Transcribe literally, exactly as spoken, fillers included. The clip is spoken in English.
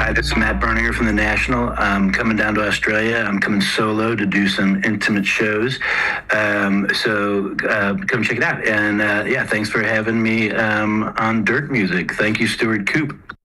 Hi, this is Matt Berninger from The National. I'm coming down to Australia. I'm coming solo to do some intimate shows. Um, so uh, come check it out. And uh, yeah, thanks for having me um, on Dirt Music. Thank you, Stuart Coop.